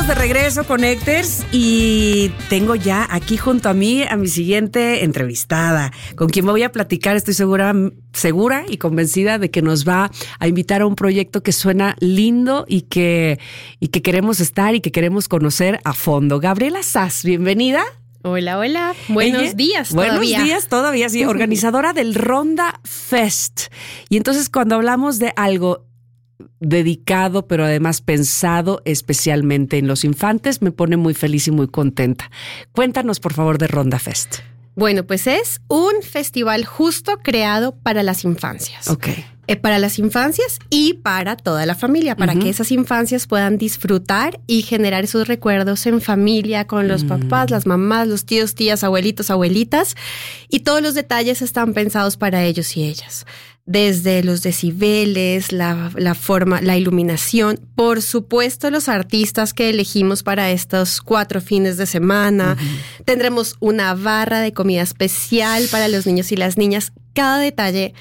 Estamos de regreso, Connectors, y tengo ya aquí junto a mí a mi siguiente entrevistada, con quien me voy a platicar. Estoy segura y convencida de que nos va a invitar a un proyecto que suena lindo y que queremos estar y que queremos conocer a fondo. Gabriela Sass, bienvenida. Hola, hola. Buenos días todavía, sí. Organizadora del Ronda Fest. Y entonces cuando hablamos de algo dedicado, pero además pensado especialmente en los infantes, me pone muy feliz y muy contenta. Cuéntanos, por favor, de Ronda Fest. Bueno, pues es un festival justo creado para las infancias. Ok. Para las infancias y para toda la familia, para que esas infancias puedan disfrutar y generar esos recuerdos en familia, con los papás, las mamás, los tíos, tías, abuelitos, abuelitas. Y todos los detalles están pensados para ellos y ellas. Desde los decibeles, la forma, la iluminación, por supuesto los artistas que elegimos para estos 4 fines de semana. Tendremos una barra de comida especial para los niños y las niñas. Cada detalle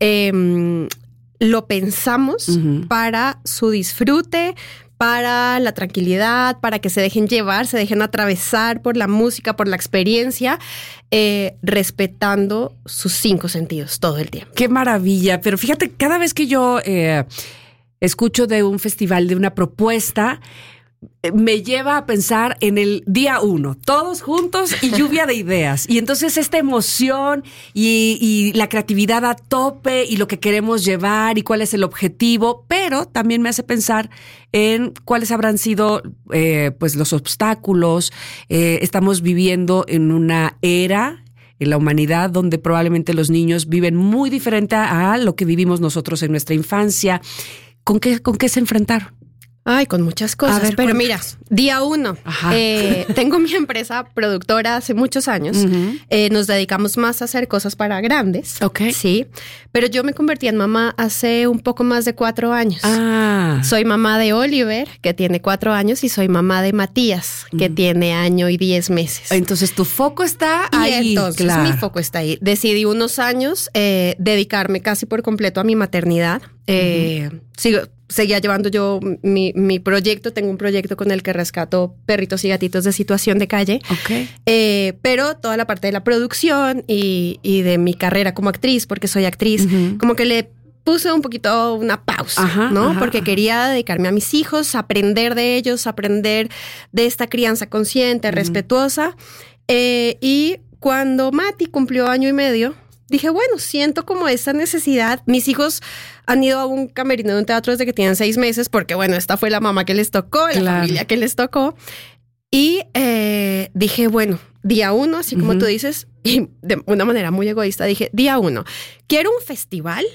lo pensamos para su disfrute, para la tranquilidad, para que se dejen llevar, se dejen atravesar por la música, por la experiencia, respetando sus 5 sentidos todo el tiempo. ¡Qué maravilla! Pero fíjate, cada vez que yo escucho de un festival, de una propuesta, me lleva a pensar en el día 1, todos juntos y lluvia de ideas. Y entonces esta emoción y la creatividad a tope y lo que queremos llevar y cuál es el objetivo, pero también me hace pensar en cuáles habrán sido pues los obstáculos. Estamos viviendo en una era en la humanidad donde probablemente los niños viven muy diferente a lo que vivimos nosotros en nuestra infancia. ¿Con qué se enfrentaron? Ay, con muchas cosas. A ver, pero mira, día 1. Tengo mi empresa productora hace muchos años. Nos dedicamos más a hacer cosas para grandes. Ok. Sí. Pero yo me convertí en mamá hace un poco más de 4 años. Soy mamá de Oliver, que tiene 4 años, y soy mamá de Matías, que tiene 1 año y 10 meses. Entonces tu foco está ahí. Y entonces mi foco está ahí. Decidí unos años dedicarme casi por completo a mi maternidad. Seguía llevando yo mi proyecto. Tengo un proyecto con el que rescato perritos y gatitos de situación de calle. Okay. Pero toda la parte de la producción y de mi carrera como actriz, porque soy actriz, como que le puse un poquito una pausa, ¿no? Porque quería dedicarme a mis hijos, aprender de ellos, aprender de esta crianza consciente, respetuosa. Y cuando Mati cumplió 1 año y medio, dije, bueno, siento como esa necesidad. Mis hijos han ido a un camerino de un teatro desde que tienen 6 meses, porque bueno, esta fue la mamá que les tocó, la familia que les tocó. Y dije, bueno, día 1, así como tú dices, y de una manera muy egoísta, dije, día 1, quiero un festival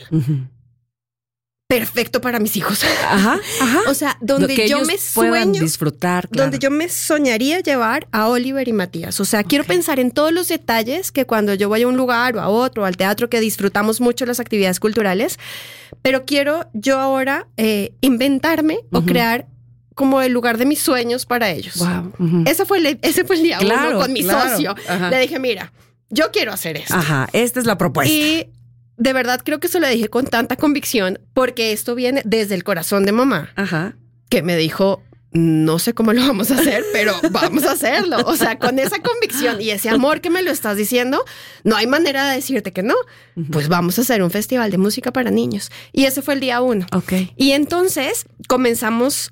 perfecto para mis hijos. O sea, donde yo me sueño disfrutar, donde yo me soñaría llevar a Oliver y Matías. O sea, quiero pensar en todos los detalles que cuando yo voy a un lugar o a otro, al teatro, que disfrutamos mucho las actividades culturales, pero quiero yo ahora inventarme o crear como el lugar de mis sueños para ellos. Wow. Ese fue el día 1 con mi socio. Le dije, mira, yo quiero hacer esto. Esta es la propuesta. Y de verdad creo que se lo dije con tanta convicción, porque esto viene desde el corazón de mamá, que me dijo, no sé cómo lo vamos a hacer, pero vamos a hacerlo. O sea, con esa convicción y ese amor que me lo estás diciendo, no hay manera de decirte que no. Pues vamos a hacer un festival de música para niños. Y ese fue el día 1. Y entonces comenzamos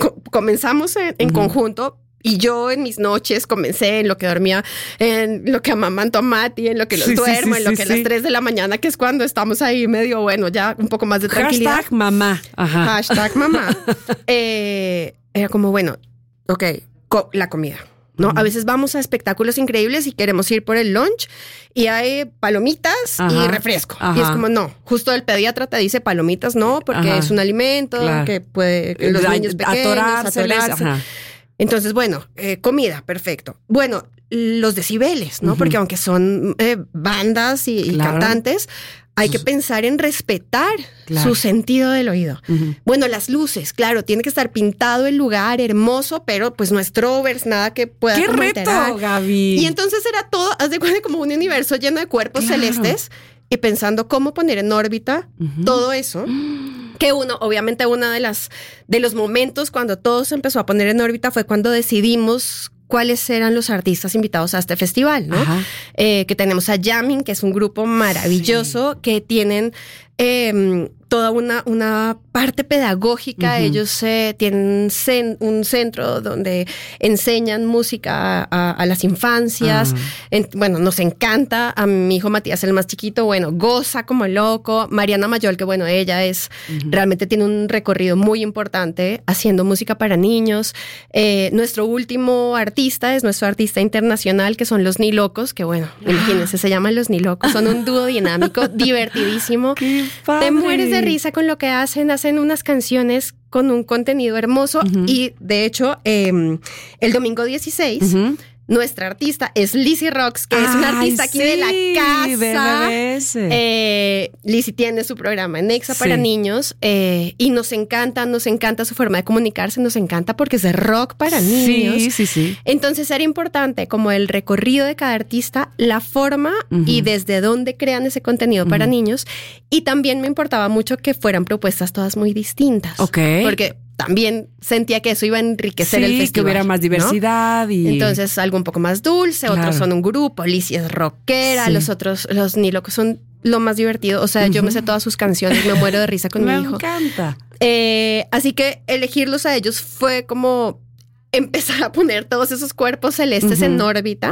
en conjunto. Y yo en mis noches comencé en lo que dormía, en lo que amamanto a Mati, en lo que los duermo, en lo que a las 3 de la mañana, que es cuando estamos ahí medio, bueno, ya un poco más de tranquilidad. Hashtag mamá. Hashtag mamá. Era como, bueno, ok, la comida, ¿no? A veces vamos a espectáculos increíbles y queremos ir por el lunch y hay palomitas y refresco. Y es como, no, justo el pediatra te dice palomitas no, porque es un alimento que puede, que los niños pequeños atorarse. Entonces, bueno, comida, perfecto. Bueno, los decibeles, ¿no? Porque aunque son bandas y cantantes, hay que pensar en respetar su sentido del oído. Bueno, las luces, claro, tiene que estar pintado el lugar, hermoso, pero pues no strobers, nada que pueda ¡qué reto, Gaby! Y entonces era todo, haz de cuenta, como un universo lleno de cuerpos celestes, y pensando cómo poner en órbita todo eso Que obviamente uno de los momentos cuando todo se empezó a poner en órbita fue cuando decidimos cuáles eran los artistas invitados a este festival, ¿no? Que tenemos a Jamming, que es un grupo maravilloso, que tienen toda una parte pedagógica. Ellos tienen un centro donde enseñan música a las infancias. Bueno, nos encanta. A mi hijo Matías, el más chiquito, bueno, goza como loco. Mariana Mayol, que bueno, ella realmente tiene un recorrido muy importante haciendo música para niños. Nuestro último artista es nuestro artista internacional, que son los Nilocos, que bueno, imagínense, se llaman los Nilocos. Son un dúo dinámico, divertidísimo. ¡Qué padre! Te mueres de risa con lo que hacen unas canciones con un contenido hermoso. Y de hecho, el domingo 16, nuestra artista es Lizzy Rocks, que es una artista aquí de la casa. Lizzy tiene su programa en Exa para niños, y nos encanta su forma de comunicarse, nos encanta porque es de rock para niños. Sí. Entonces era importante como el recorrido de cada artista, la forma y desde dónde crean ese contenido para niños. Y también me importaba mucho que fueran propuestas todas muy distintas. Porque también sentía que eso iba a enriquecer el festival. Que hubiera más diversidad. ¿No? Entonces, algo un poco más dulce, otros son un grupo, Lizzy es rockera, los Nilocos son lo más divertido. O sea, yo me sé todas sus canciones, me muero de risa con mi hijo. Me encanta. Así que elegirlos a ellos fue como empezar a poner todos esos cuerpos celestes en órbita.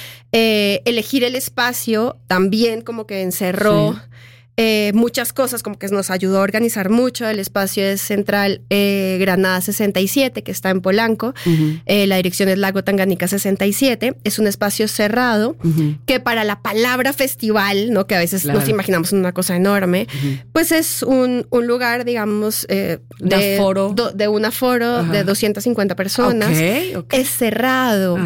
Elegir el espacio también como que encerró muchas cosas, como que nos ayudó a organizar mucho. El espacio es Central Granada 67, que está en Polanco. La dirección es Lago Tanganica 67. Es un espacio cerrado que para la palabra festival, ¿no? Que a veces nos imaginamos una cosa enorme, pues es un lugar, digamos, de un aforo de 250 personas. Es cerrado.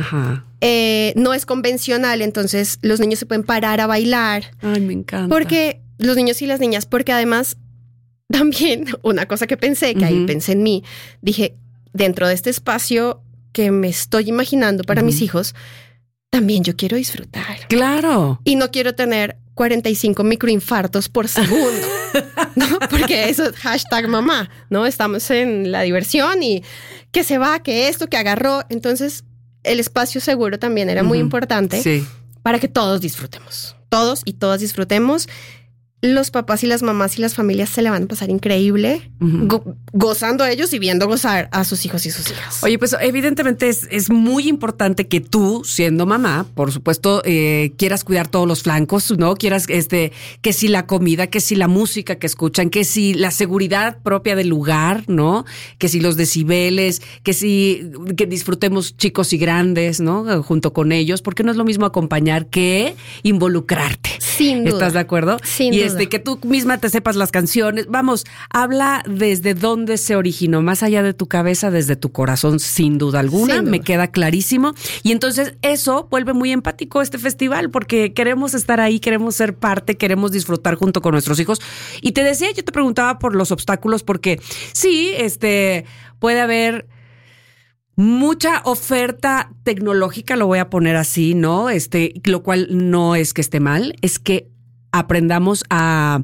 No es convencional, entonces los niños se pueden parar a bailar. Ay, me encanta. Porque los niños y las niñas, porque además también una cosa que pensé, que ahí pensé en mí, dije, dentro de este espacio que me estoy imaginando para mis hijos, también yo quiero disfrutar. Claro. Y no quiero tener 45 microinfartos por segundo, ¿no? Porque eso es #mamá, ¿no? Estamos en la diversión y que se va, que esto, que agarró. Entonces, el espacio seguro también era muy importante para que todos disfrutemos. Todos y todas disfrutemos. Los papás y las mamás y las familias se le van a pasar increíble gozando a ellos y viendo gozar a sus hijos y sus hijas. Oye, pues evidentemente es muy importante que tú, siendo mamá, por supuesto, quieras cuidar todos los flancos, ¿no? Quieras que si la comida, que si la música que escuchan, que si la seguridad propia del lugar, ¿no? Que si los decibeles, que disfrutemos chicos y grandes, ¿no? Junto con ellos, porque no es lo mismo acompañar que involucrarte. Sin duda. ¿Estás de acuerdo? Sin duda. Que tú misma te sepas las canciones. Vamos, habla desde dónde se originó, más allá de tu cabeza, desde tu corazón, sin duda alguna. Sin duda. Me queda clarísimo. Y entonces eso vuelve muy empático este festival, porque queremos estar ahí, queremos ser parte, queremos disfrutar junto con nuestros hijos. Y te decía, yo te preguntaba por los obstáculos, porque sí, puede haber mucha oferta tecnológica, lo voy a poner así, ¿no? Lo cual no es que esté mal, es que aprendamos a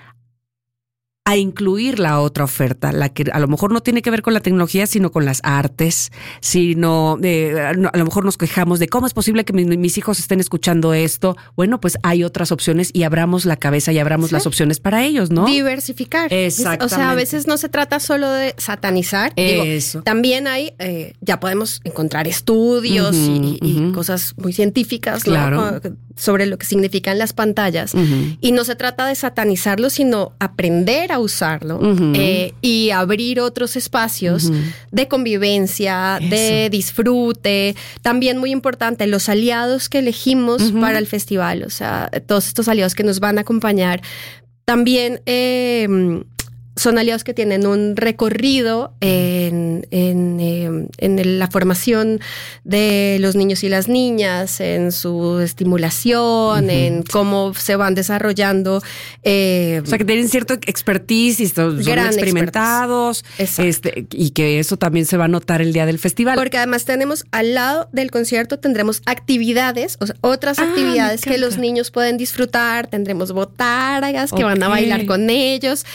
incluir la otra oferta, la que a lo mejor no tiene que ver con la tecnología, sino con las artes, sino a lo mejor nos quejamos de cómo es posible que mis hijos estén escuchando esto. Bueno, pues hay otras opciones y abramos la cabeza y abramos las opciones para ellos, ¿no? Diversificar. Exactamente. O sea, a veces no se trata solo de satanizar. Digo, también hay, ya podemos encontrar estudios y cosas muy científicas, claro, ¿no? Sobre lo que significan las pantallas. Y no se trata de satanizarlo, sino aprender a usarlo y abrir otros espacios de convivencia, de disfrute. También muy importante, los aliados que elegimos para el festival, o sea, todos estos aliados que nos van a acompañar. También son aliados que tienen un recorrido en la formación de los niños y las niñas, en su estimulación, en cómo se van desarrollando. O sea, que tienen cierto expertise y son experimentados. Y que eso también se va a notar el día del festival. Porque además tenemos al lado del concierto, tendremos actividades, o sea, otras actividades que los niños pueden disfrutar. Tendremos botargas que van a bailar con ellos.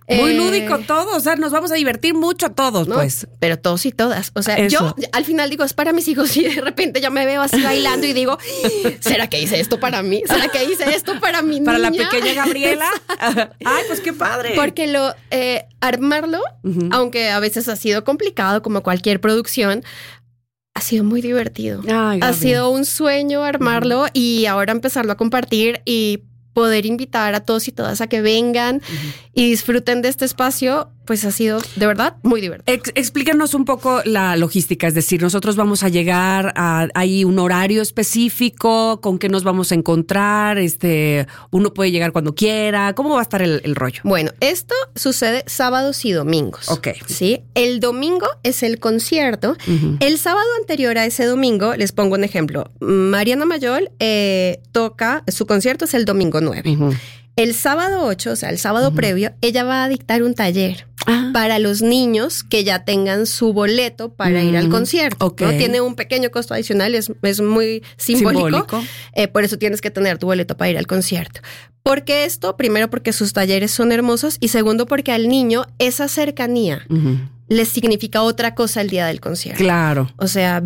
Muy lúdico todo, o sea, nos vamos a divertir mucho todos, ¿no? Pues. Pero todos y todas. O sea, yo al final digo, es para mis hijos y de repente yo me veo así bailando y digo, ¿será que hice esto para mí? ¿Será que hice esto para mi niña? Para la pequeña Gabriela. Ay, pues qué padre. Porque armarlo, aunque a veces ha sido complicado como cualquier producción, ha sido muy divertido. Ay, ha sido un sueño armarlo y ahora empezarlo a compartir y poder invitar a todos y todas a que vengan y disfruten de este espacio, pues ha sido de verdad muy divertido. Explícanos un poco la logística, es decir, nosotros vamos a llegar hay un horario específico, con qué nos vamos a encontrar, uno puede llegar cuando quiera, ¿cómo va a estar el rollo? Bueno, esto sucede sábados y domingos. Ok. ¿Sí? El domingo es el concierto. El sábado anterior a ese domingo, les pongo un ejemplo, Mariana Mayol toca, su concierto es el domingo 9. El sábado 8, o sea, el sábado previo, ella va a dictar un taller para los niños que ya tengan su boleto para ir al concierto. Okay. ¿No? Tiene un pequeño costo adicional, es muy simbólico. Por eso tienes que tener tu boleto para ir al concierto. ¿Por qué esto? Primero, porque sus talleres son hermosos y segundo, porque al niño esa cercanía les significa otra cosa el día del concierto. Claro. O sea,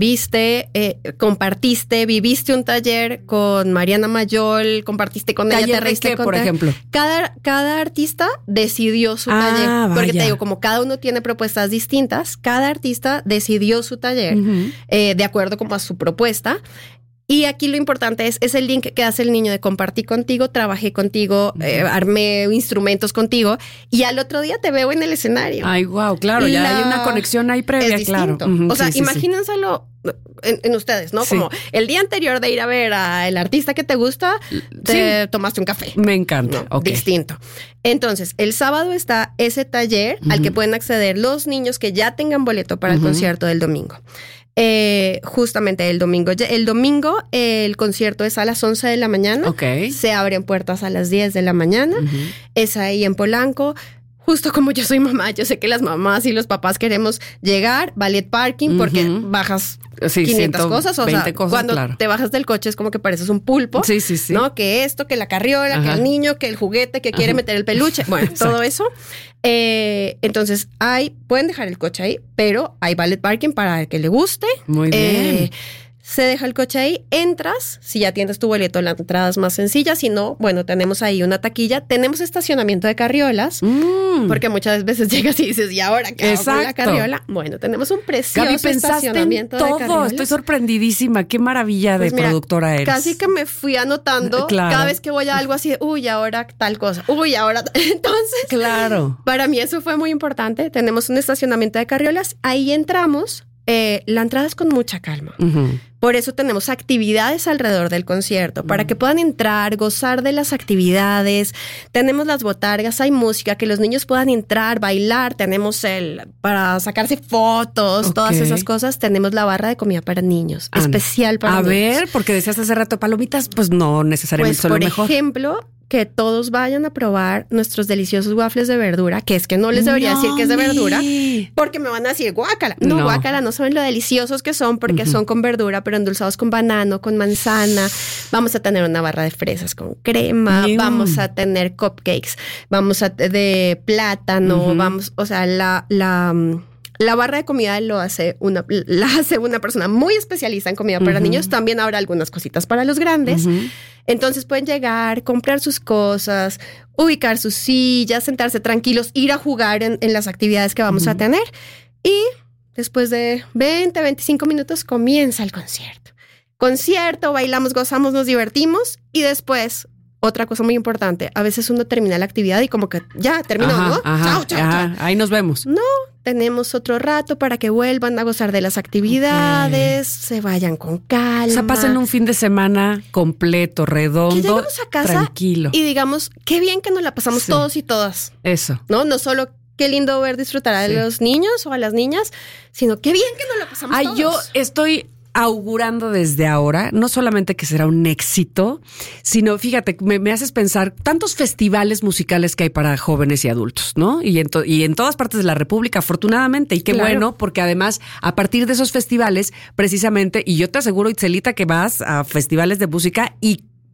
compartiste, viviste un taller con Mariana Mayol, compartiste con ella, te reíste con por ejemplo. Cada artista decidió su taller. Porque te digo, como cada uno tiene propuestas distintas, cada artista decidió su taller de acuerdo como a su propuesta. Y aquí lo importante es el link que hace el niño de compartí contigo, trabajé contigo, armé instrumentos contigo y al otro día te veo en el escenario. Ay, wow, claro, ya hay una conexión ahí previa, es claro. O sea, imagínenselo en ustedes, ¿no? Sí. Como el día anterior de ir a ver al artista que te gusta, te tomaste un café. Me encanta. ¿No? Okay. Distinto. Entonces, el sábado está ese taller al que pueden acceder los niños que ya tengan boleto para el concierto del domingo. Justamente el domingo el concierto es a las 11 de la mañana. Okay. Se abren puertas a las 10 de la mañana. Es ahí en Polanco. Justo como yo soy mamá, yo sé que las mamás y los papás queremos llegar, valet parking, porque bajas 500 cosas. O sea, cuando te bajas del coche es como que pareces un pulpo. Sí. ¿No? Que esto, que la carriola, que el niño, que el juguete, que quiere meter el peluche. Bueno, todo eso. Entonces, pueden dejar el coche ahí, pero hay valet parking para el que le guste. Muy bien. Se deja el coche ahí, entras, si ya tienes tu boleto, la entrada es más sencilla, si no, bueno, tenemos ahí una taquilla, tenemos estacionamiento de carriolas, porque muchas veces llegas y dices, ¿y ahora qué hago con la carriola? Bueno, tenemos un precioso estacionamiento de carriolas. Estoy sorprendidísima, qué maravilla de productora eres. Casi que me fui anotando cada vez que voy a algo así, ahora tal cosa, ahora... Entonces, para mí eso fue muy importante, tenemos un estacionamiento de carriolas, ahí entramos, la entrada es con mucha calma. Por eso tenemos actividades alrededor del concierto, para que puedan entrar, gozar de las actividades. Tenemos las botargas, hay música, que los niños puedan entrar, bailar. Tenemos para sacarse fotos, todas esas cosas. Tenemos la barra de comida para niños, especial para niños. A ver, porque decías hace rato palomitas, pues no necesariamente son lo mejor. Por ejemplo, que todos vayan a probar nuestros deliciosos waffles de verdura, que es que no les debería decir que es de verdura, porque me van a decir guácala. No, guácala, no saben lo deliciosos que son, porque son con verdura, pero endulzados con banano, con manzana. Vamos a tener una barra de fresas con crema, vamos a tener cupcakes, de plátano, o sea, la barra de comida la hace una persona muy especialista en comida para niños. También habrá algunas cositas para los grandes. Entonces pueden llegar, comprar sus cosas, ubicar sus sillas, sentarse tranquilos, ir a jugar en las actividades que vamos a tener. Y después de 20, 25 minutos comienza el concierto, bailamos, gozamos, nos divertimos y después... Otra cosa muy importante, a veces uno termina la actividad y como que ya terminó, ¿no? Chao. Ahí nos vemos. No, tenemos otro rato para que vuelvan a gozar de las actividades, se vayan con calma. O sea, pasen un fin de semana completo, redondo, que lleguemos a casa tranquilo. Y digamos, qué bien que nos la pasamos todos y todas. Eso. No solo qué lindo ver disfrutar a los niños o a las niñas, sino qué bien que nos la pasamos todos. Yo estoy augurando desde ahora, no solamente que será un éxito, sino, fíjate, me haces pensar tantos festivales musicales que hay para jóvenes y adultos, ¿no? Y en todas partes de la República, afortunadamente, y qué bueno, porque además, a partir de esos festivales, precisamente, y yo te aseguro, Itzelita, que vas a festivales de música y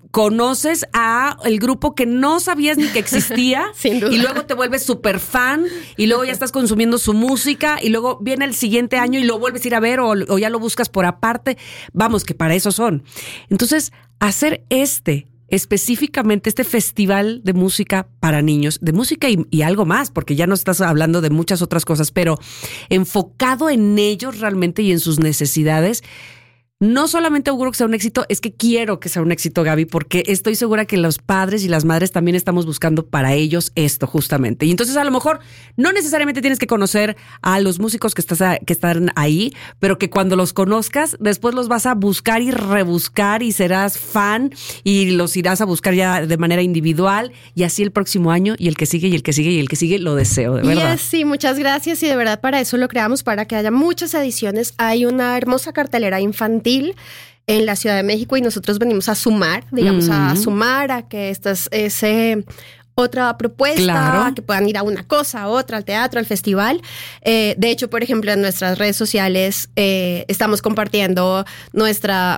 conoces a el grupo que no sabías ni que existía. Sin duda. Y luego te vuelves súper fan y luego ya estás consumiendo su música y luego viene el siguiente año y lo vuelves a ir a ver o ya lo buscas por aparte. Vamos, que para eso son. Entonces, hacer específicamente este festival de música para niños, de música y algo más, porque ya no estás hablando de muchas otras cosas, pero enfocado en ellos realmente y en sus necesidades. No solamente auguro que sea un éxito, es que quiero que sea un éxito, Gaby, porque estoy segura que los padres y las madres también estamos buscando para ellos esto justamente. Y entonces a lo mejor no necesariamente tienes que conocer a los músicos que están ahí, pero que cuando los conozcas, después los vas a buscar y rebuscar y serás fan y los irás a buscar ya de manera individual y así el próximo año y el que sigue y el que sigue y el que sigue, lo deseo, de verdad. Sí, muchas gracias y de verdad para eso lo creamos, para que haya muchas ediciones. Hay una hermosa cartelera infantil en la Ciudad de México y nosotros venimos a sumar, digamos, a sumar a que otra propuesta, claro, a que puedan ir a una cosa, a otra, al teatro, al festival. De hecho, por ejemplo, en nuestras redes sociales estamos compartiendo nuestro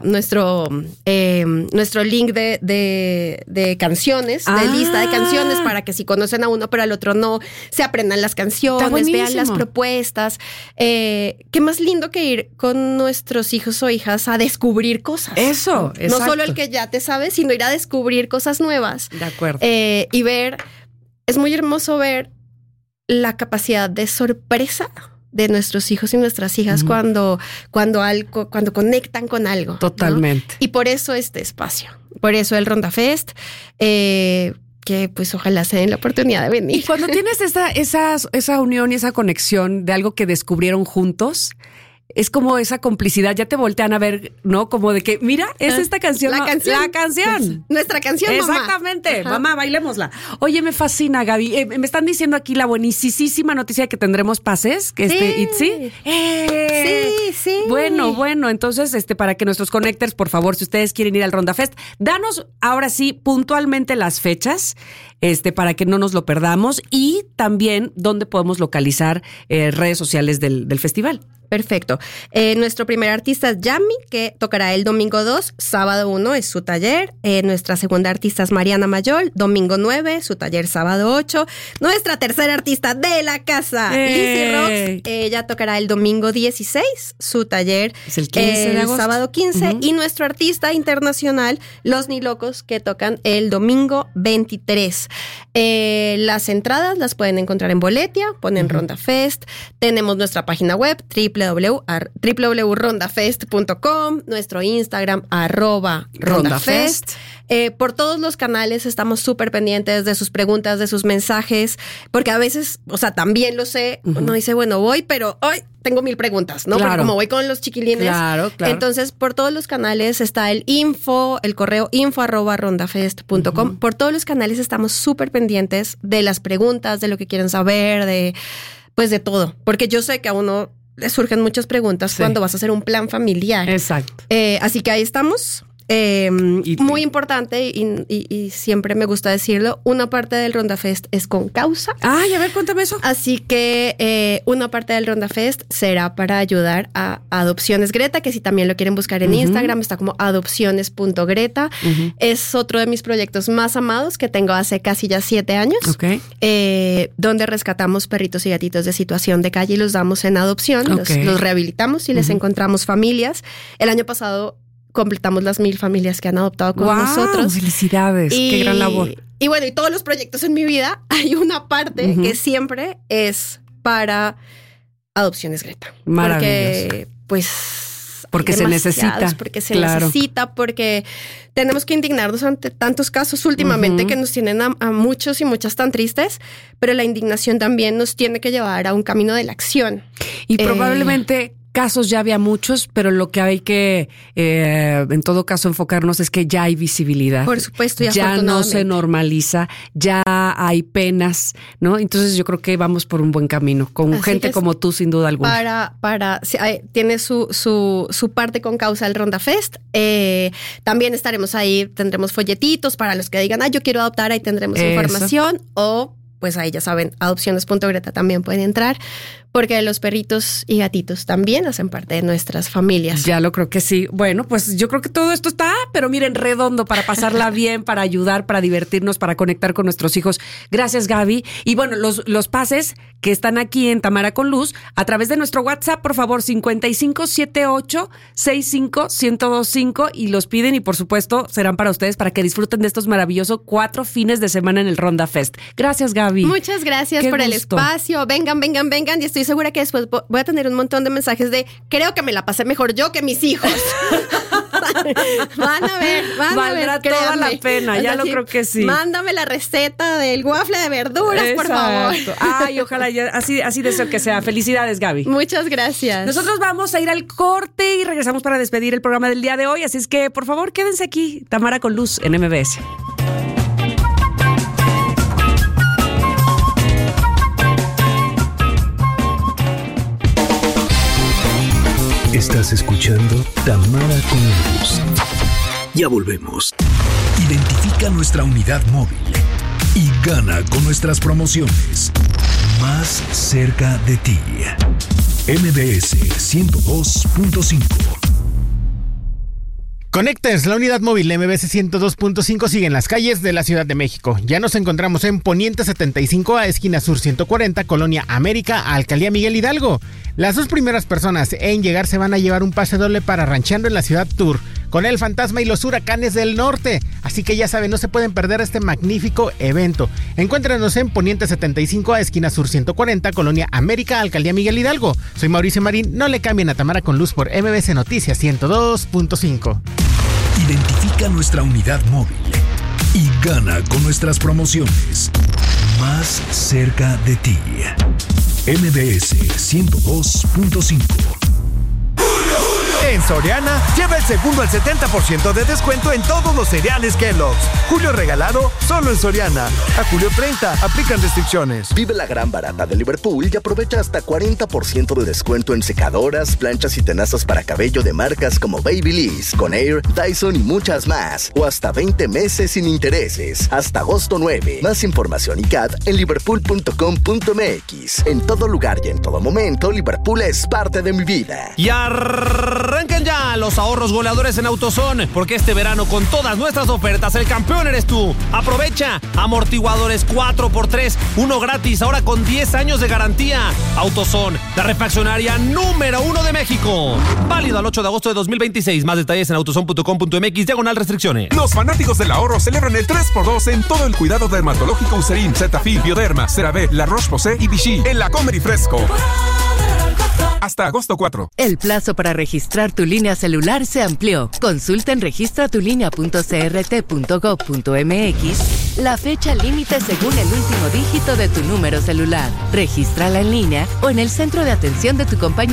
link de canciones, de lista de canciones, para que si conocen a uno pero al otro no, se aprendan las canciones, vean las propuestas. Qué más lindo que ir con nuestros hijos o hijas a descubrir cosas. Eso, exacto. No solo el que ya te sabes, sino ir a descubrir cosas nuevas. De acuerdo. Y ver, es muy hermoso ver la capacidad de sorpresa de nuestros hijos y nuestras hijas cuando conectan con algo. Totalmente. ¿No? Y por eso este espacio, por eso el Ronda Fest, que pues ojalá se den la oportunidad de venir. Y cuando tienes esa unión y esa conexión de algo que descubrieron juntos, es como esa complicidad, ya te voltean a ver, ¿no? Como de que, mira, es esta canción. La canción. La canción. Nuestra canción, mamá. Exactamente. Ajá. Mamá, bailémosla. Oye, me fascina, Gaby. Me están diciendo aquí la buenísima noticia de que tendremos pases. Que Sí. Sí. Bueno. Entonces, para que nuestros connectors, por favor, si ustedes quieren ir al Ronda Fest, danos ahora sí puntualmente las fechas, para que no nos lo perdamos y también dónde podemos localizar redes sociales del festival. Perfecto. Nuestro primer artista es Yami, que tocará el domingo 2, sábado 1 es su taller. Nuestra segunda artista es Mariana Mayol, domingo 9, su taller sábado 8. Nuestra tercera artista de la casa, Lizzy Rocks, ella tocará el domingo 16, su taller es el 15 de agosto. Sábado 15. Y nuestro artista internacional, Los Ni Locos, que tocan el domingo 23. Las entradas las pueden encontrar en Boletia, ponen Ronda Fest. Tenemos nuestra página web, www.rondafest.com, nuestro Instagram @rondafest. Por todos los canales estamos súper pendientes de sus preguntas, de sus mensajes, porque a veces, o sea, también lo sé, uno dice, bueno, voy, pero hoy tengo 1000 preguntas, ¿no? Claro. Porque como voy con los chiquilines. Claro. Entonces, por todos los canales está el correo info@rondafest.com. Por todos los canales estamos súper pendientes de las preguntas, de lo que quieren saber, de todo. Porque yo sé que a uno le surgen muchas preguntas cuando vas a hacer un plan familiar. Exacto. Así que ahí estamos. Muy importante y siempre me gusta decirlo, una parte del Ronda Fest es con causa. Ay, a ver, cuéntame eso. Así que una parte del Ronda Fest será para ayudar a Adopciones Greta, que si también lo quieren buscar en Instagram, está como adopciones.greta. Es otro de mis proyectos más amados que tengo hace casi ya 7 años. Okay. Donde rescatamos perritos y gatitos de situación de calle y los damos en adopción, los rehabilitamos y les encontramos familias. El año pasado completamos las 1000 familias que han adoptado con nosotros. ¡Felicidades! ¡Qué gran labor! Y bueno, y todos los proyectos en mi vida, hay una parte que siempre es para Adopciones Greta. Maravilloso. Porque se necesita. Porque se necesita, porque tenemos que indignarnos ante tantos casos últimamente que nos tienen a muchos y muchas tan tristes, pero la indignación también nos tiene que llevar a un camino de la acción. Y probablemente casos ya había muchos, pero lo que hay que, en todo caso, enfocarnos es que ya hay visibilidad. Por supuesto, ya no se normaliza, ya hay penas, ¿no? Entonces yo creo que vamos por un buen camino, con Así gente como tú, sin duda alguna. Tiene su parte con causa el Ronda Fest. También estaremos ahí, tendremos folletitos para los que digan, yo quiero adoptar, ahí tendremos información, o pues ahí ya saben, adopciones.greta también pueden entrar, porque los perritos y gatitos también hacen parte de nuestras familias. Ya lo creo que sí. Bueno, pues yo creo que todo esto está, pero miren, redondo para pasarla bien, para ayudar, para divertirnos, para conectar con nuestros hijos. Gracias, Gaby. Y bueno, los pases que están aquí en Tamara con Luz, a través de nuestro WhatsApp, por favor, 5578-65-1025, y los piden y por supuesto serán para ustedes para que disfruten de estos maravillosos 4 fines de semana en el Ronda Fest. Gracias, Gaby. Muchas gracias por el espacio. Vengan. Y estoy segura que después voy a tener un montón de mensajes de creo que me la pasé mejor yo que mis hijos. Van a ver. Valdrá toda la pena, ya lo creo que sí. Mándame la receta del waffle de verduras, por favor. Ay, ojalá, así deseo que sea. Felicidades, Gaby. Muchas gracias. Nosotros vamos a ir al corte y regresamos para despedir el programa del día de hoy, así es que, por favor, quédense aquí. Tamara con Luz en MBS. Estás escuchando Tamara con Luz. Ya volvemos. Identifica nuestra unidad móvil y gana con nuestras promociones. Más cerca de ti. MBS 102.5. Conectes, la unidad móvil MBS 102.5 sigue en las calles de la Ciudad de México. Ya nos encontramos en Poniente 75A, esquina sur 140, Colonia América, Alcaldía Miguel Hidalgo. Las 2 primeras personas en llegar se van a llevar un pase doble para Rancheando en la Ciudad Tour, con el fantasma y los huracanes del norte. Así que ya saben, no se pueden perder este magnífico evento. Encuéntranos en Poniente 75A, esquina sur 140, Colonia América, Alcaldía Miguel Hidalgo. Soy Mauricio Marín, no le cambien a Tamara con Luz por MBS Noticias 102.5. Identifica nuestra unidad móvil y gana con nuestras promociones. Más cerca de ti. MBS 102.5. En Soriana, lleva el segundo al 70% de descuento en todos los cereales Kellogg's. Julio regalado, solo en Soriana. A julio 30, aplican restricciones. Vive la gran barata de Liverpool y aprovecha hasta 40% de descuento en secadoras, planchas y tenazas para cabello de marcas como Babyliss, Conair, Dyson y muchas más. O hasta 20 meses sin intereses. Hasta agosto 9. Más información y CAT en liverpool.com.mx. En todo lugar y en todo momento, Liverpool es parte de mi vida. Y arrancan ya los ahorros goleadores en AutoZone, porque este verano con todas nuestras ofertas el campeón eres tú. Aprovecha amortiguadores 4x3, 1 gratis, ahora con 10 años de garantía. AutoZone, la refaccionaria número 1 de México. Válido al 8 de agosto de 2026. Más detalles en autozone.com.mx/restricciones. Los fanáticos del ahorro celebran el 3x2 en todo el cuidado dermatológico Eucerin, Cetaphil, Bioderma, CeraVe, La Roche-Posay y Vichy en la Comer y Fresco. Hasta agosto 4. El plazo para registrar tu línea celular se amplió. Consulta en registratulinea.crt.gov.mx la fecha límite según el último dígito de tu número celular. Regístrala en línea o en el centro de atención de tu compañía